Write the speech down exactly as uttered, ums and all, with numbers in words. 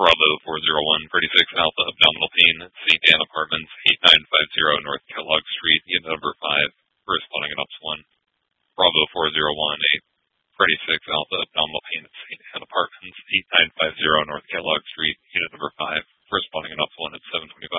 Bravo four zero one, thirty-six Alpha Abdominal Pain, Saint Anne Apartments, eighty-nine fifty North Kellogg Street, unit number five, corresponding in ops one. Bravo four zero one, eight, thirty-six Alpha Abdominal Pain at Saint Anne Apartments, eighty-nine fifty North Kellogg Street, unit number five, corresponding in ops one at seven twenty-five.